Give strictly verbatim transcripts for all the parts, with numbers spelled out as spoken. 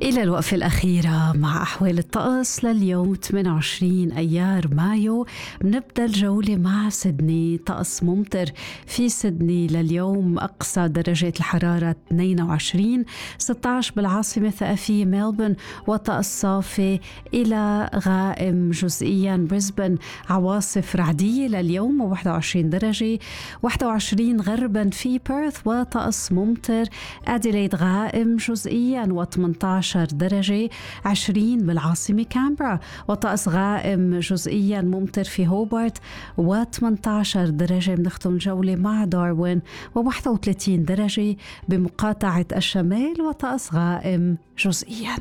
إلى الوقفة الأخيرة مع أحوال الطقس لليوم ثمانية وعشرين أيار مايو. بنبدأ الجولة مع سيدني. طقس ممطر في سيدني لليوم، أقصى درجات الحرارة اثنين وعشرين، ستة عشر بالعاصمة الثقافية ملبورن، وطقس صافي إلى غائم جزئيا. بريسبن عواصف رعدية لليوم وواحد وعشرين درجة، واحد وعشرين غربا في بيرث وطقس ممطر. أديلايد غائم جزئيا وثمانية عشر درجة، عشرين بالعاصمة كامبرا وطقس غائم جزئيا ممطر في هوبارت وثمانية عشر درجة. بنختم الجولة مع داروين وواحد وثلاثين درجة بمقاطعة الشمال وطقس غائم جزئيا.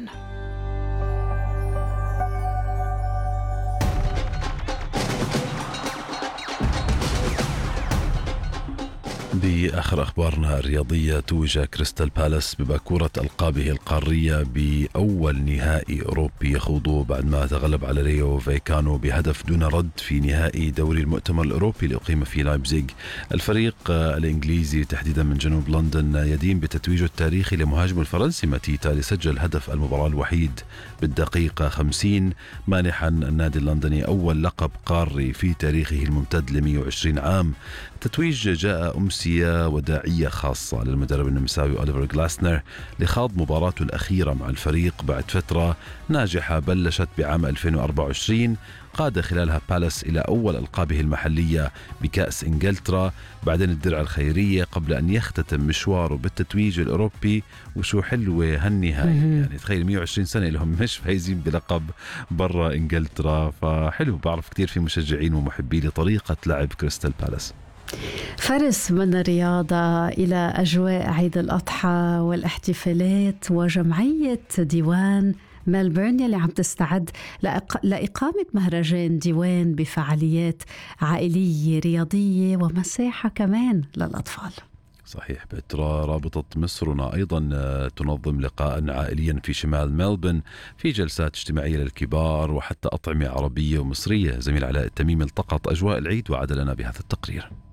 بآخر أخبارنا الرياضية، توج كريستال بالاس بباكورة ألقابه القارية بأول نهائي أوروبي يخوضه بعد ما تغلب على ريو فايكانو بهدف دون رد في نهائي دوري المؤتمر الأوروبي اللي أقيم في لايبزيغ. الفريق الإنجليزي تحديدا من جنوب لندن يدين بتتويجه التاريخي لمهاجم الفرنسي ماتيتا اللي سجل هدف المباراة الوحيد بالدقيقة خمسين، مانحا النادي اللندني أول لقب قاري في تاريخه الممتد ل مئة وعشرين عام. التتويج جاء أمسية وداعية خاصة للمدرب النمساوي أوليفر غلاسنر لخاض مباراته الأخيرة مع الفريق بعد فترة ناجحة بلشت بعام ألفين وأربعة وعشرين قاد خلالها بالاس إلى أول ألقابه المحلية بكأس إنجلترا، بعدين الدرع الخيرية، قبل أن يختتم مشواره بالتتويج الأوروبي. وشو حلوة هالنهاية، يعني تخيل مئة وعشرين سنة لهم مش فايزين بلقب برا إنجلترا. فحلو، بعرف كتير في مشجعين ومحبي لطريقة لعب كريستال بالاس. فرس من الرياضة إلى أجواء عيد الأضحى والاحتفالات وجمعية ديوان ملبورن اللي عم تستعد لإق... لإقامة مهرجان ديوان بفعاليات عائلية رياضية ومساحة كمان للأطفال. صحيح بترا. رابطة مصرنا أيضا تنظم لقاء عائليا في شمال ملبورن في جلسات اجتماعية للكبار وحتى أطعمة عربية ومصرية. زميل علاء التميمي التقط أجواء العيد وعاد لنا بهذا التقرير.